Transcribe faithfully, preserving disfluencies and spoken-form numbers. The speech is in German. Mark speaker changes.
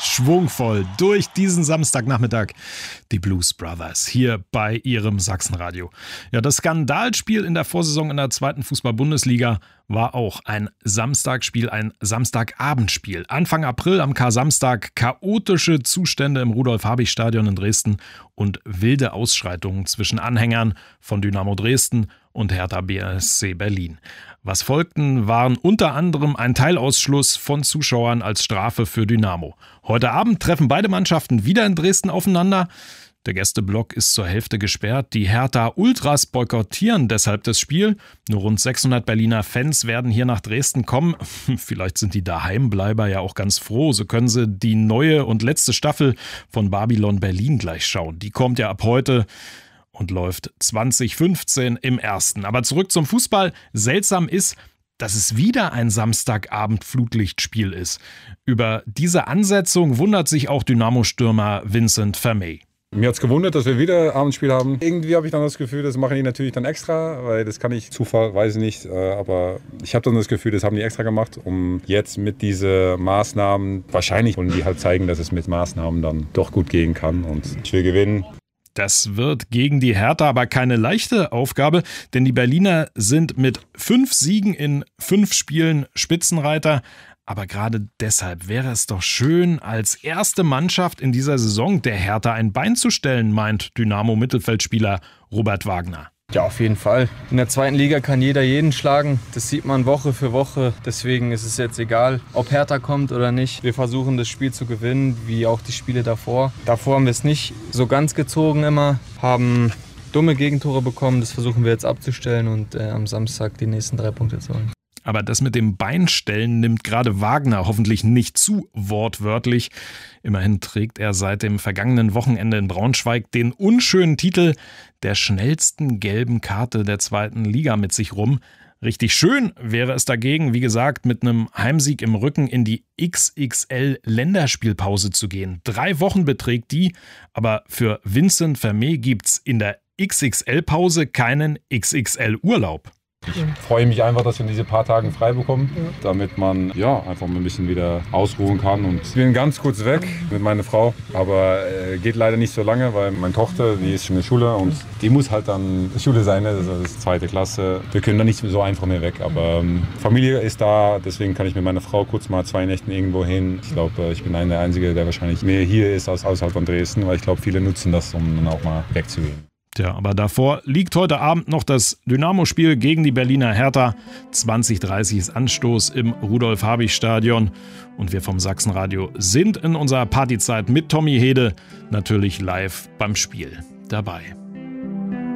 Speaker 1: schwungvoll durch diesen Samstagnachmittag. Die Blues Brothers hier bei ihrem Sachsenradio. Ja, das Skandalspiel in der Vorsaison in der zweiten Fußball-Bundesliga war auch ein Samstagspiel, ein Samstagabendspiel. Anfang April am Kar-Samstag chaotische Zustände im Rudolf-Habich-Stadion in Dresden und wilde Ausschreitungen zwischen Anhängern von Dynamo Dresden und Hertha B S C Berlin. Was folgten, waren unter anderem ein Teilausschluss von Zuschauern als Strafe für Dynamo. Heute Abend treffen beide Mannschaften wieder in Dresden aufeinander. Der Gästeblock ist zur Hälfte gesperrt. Die Hertha-Ultras boykottieren deshalb das Spiel. Nur rund sechshundert Berliner Fans werden hier nach Dresden kommen. Vielleicht sind die Daheimbleiber ja auch ganz froh. So können sie die neue und letzte Staffel von Babylon Berlin gleich schauen. Die kommt ja ab heute und läuft zwanzig fünfzehn im ersten. Aber zurück zum Fußball. Seltsam ist, dass es wieder ein Samstagabend-Flutlichtspiel ist. Über diese Ansetzung wundert sich auch Dynamo-Stürmer Vincent Vermey.
Speaker 2: Mir hat es gewundert, dass wir wieder Abendspiel haben. Irgendwie habe ich dann das Gefühl, das machen die natürlich dann extra, weil das kann ich, Zufall, weiß ich nicht. Aber ich habe dann das Gefühl, das haben die extra gemacht, um jetzt mit diesen Maßnahmen, wahrscheinlich wollen die halt zeigen, dass es mit Maßnahmen dann doch gut gehen kann und ich will gewinnen.
Speaker 1: Das wird gegen die Hertha aber keine leichte Aufgabe, denn die Berliner sind mit fünf Siegen in fünf Spielen Spitzenreiter. Aber gerade deshalb wäre es doch schön, als erste Mannschaft in dieser Saison der Hertha ein Bein zu stellen, meint Dynamo-Mittelfeldspieler Robert Wagner.
Speaker 3: Ja, auf jeden Fall. In der zweiten Liga kann jeder jeden schlagen. Das sieht man Woche für Woche. Deswegen ist es jetzt egal, ob Hertha kommt oder nicht. Wir versuchen, das Spiel zu gewinnen, wie auch die Spiele davor. Davor haben wir es nicht so ganz gezogen immer, haben dumme Gegentore bekommen. Das versuchen wir jetzt abzustellen und äh, am Samstag die nächsten drei Punkte zu holen.
Speaker 1: Aber das mit dem Beinstellen nimmt gerade Wagner hoffentlich nicht zu wortwörtlich. Immerhin trägt er seit dem vergangenen Wochenende in Braunschweig den unschönen Titel der schnellsten gelben Karte der zweiten Liga mit sich rum. Richtig schön wäre es dagegen, wie gesagt, mit einem Heimsieg im Rücken in die X X L-Länderspielpause zu gehen. Drei Wochen beträgt die, aber für Vincent Vermey gibt's in der X X L-Pause keinen X X L-Urlaub.
Speaker 2: Ich freue mich einfach, dass wir diese paar Tage frei bekommen, damit man ja einfach mal ein bisschen wieder ausruhen kann. Und ich bin ganz kurz weg mit meiner Frau, aber äh, geht leider nicht so lange, weil meine Tochter, die ist schon in der Schule und die muss halt dann Schule sein, das ist zweite Klasse. Wir können da nicht so einfach mehr weg, aber ähm, Familie ist da, deswegen kann ich mit meiner Frau kurz mal zwei Nächte irgendwo hin. Ich glaube, ich bin einer der Einzige, der wahrscheinlich mehr hier ist als außerhalb von Dresden, weil ich glaube, viele nutzen das, um dann auch mal wegzugehen.
Speaker 1: Tja, aber davor liegt heute Abend noch das Dynamo-Spiel gegen die Berliner Hertha. zwanzig dreißig ist Anstoß im Rudolf-Habich-Stadion. Und wir vom Sachsenradio sind in unserer Partyzeit mit Tommy Hede natürlich live beim Spiel dabei.